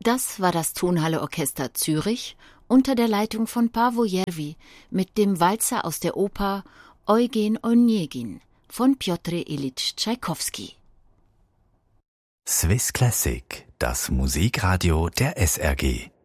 Das war das Tonhalle Orchester Zürich unter der Leitung von Paavo Järvi mit dem Walzer aus der Oper Eugen Onegin von Pjotr Ilyitsch Tschaikowski. Swiss Classic, das Musikradio der SRG.